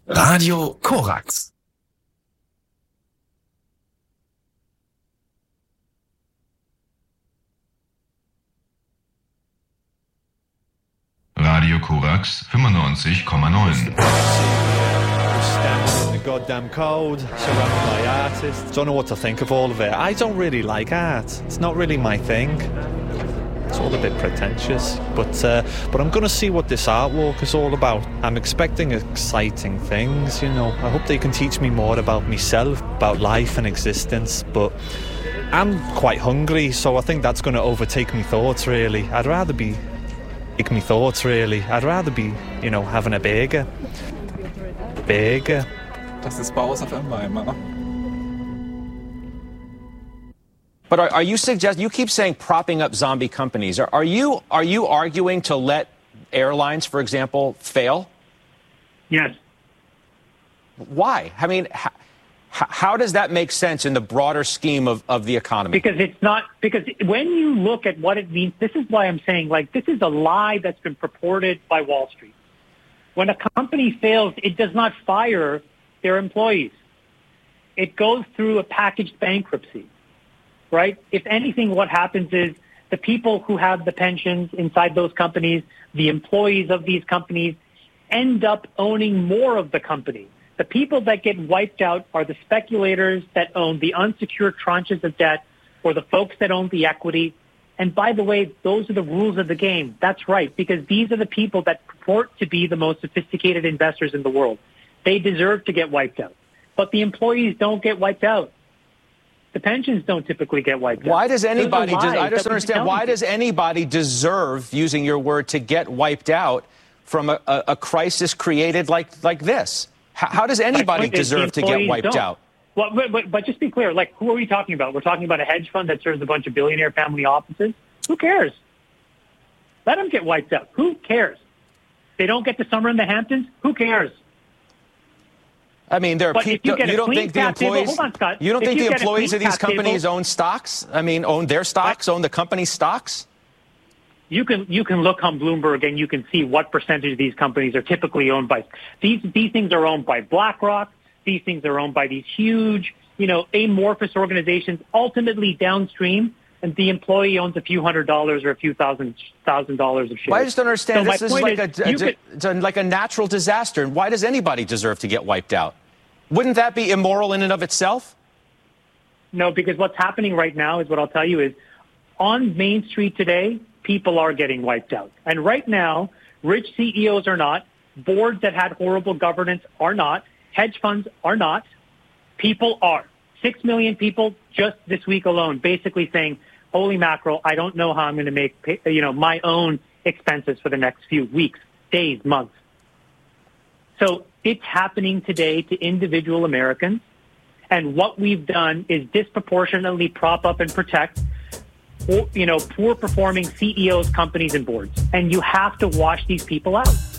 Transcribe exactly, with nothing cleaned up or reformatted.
Radio Korax. Radio Korax fünfundneunzig Komma neun. Standing in the goddamn cold, surrounded by artists. Don't know what to think of all of it. I don't really like art. It's not really my thing. It's all a bit pretentious, but uh, but I'm going to see what this art walk is all about. I'm expecting exciting things, you know. I hope they can teach me more about myself, about life and existence, but I'm quite hungry, so I think that's going to overtake me thoughts, really. I'd rather be... take me thoughts, really. I'd rather be, you know, having a burger. Burger. Das ist Bauhaus F M Weimar. But are, are you suggest you keep saying propping up zombie companies? Are, are you are you arguing to let airlines, for example, fail? Yes. Why? I mean, how, how does that make sense in the broader scheme of, of the economy? Because it's not, because when you look at what it means, this is why I'm saying, like, this is a lie that's been purported by Wall Street. When a company fails, it does not fire their employees. It goes through a packaged bankruptcy, right? If anything, what happens is the people who have the pensions inside those companies, the employees of these companies, end up owning more of the company. The people that get wiped out are the speculators that own the unsecured tranches of debt or the folks that own the equity. And by the way, those are the rules of the game. That's right, because these are the people that purport to be the most sophisticated investors in the world. They deserve to get wiped out. But the employees don't get wiped out. The pensions don't typically get wiped out. Why does anybody, Those are des- I lies just that we've understand, been why telling does anybody deserve, using your word, to get wiped out from a, a, a crisis created like, like this? How, how does anybody deserve to get wiped don't. out? Well, but, but, but just be clear, like, who are we talking about? We're talking about a hedge fund that serves a bunch of billionaire family offices? Who cares? Let them get wiped out. Who cares? They don't get the summer in the Hamptons? Who cares? I mean, there are But if people. you You, get a don't clean think the cap table- employees? hold on, Scott. You don't If think you the get a employees clean of these cap table- companies own stocks? I mean, own their stocks, own the company's stocks? You can you can look on Bloomberg and you can see what percentage of these companies are typically owned by. These these things are owned by BlackRock. These things are owned by these huge, you know, amorphous organizations. Ultimately, downstream, and the employee owns a few hundred dollars or a few thousand thousand dollars of shares. Well, I just don't understand. So this my is point like is, a, you a, could- it's a like a natural disaster. And why does anybody deserve to get wiped out? Wouldn't that be immoral in and of itself? No, because what's happening right now is what I'll tell you is on Main Street today, people are getting wiped out. And right now, rich C E Os are not. Boards that had horrible governance are not. Hedge funds are not. People are. Six million people just this week alone basically saying, holy mackerel, I don't know how I'm going to make, pay, you know, my own expenses for the next few weeks, days, months. So it's happening today to individual Americans. And what we've done is disproportionately prop up and protect, you know, poor performing C E Os, companies, and boards. And you have to wash these people out.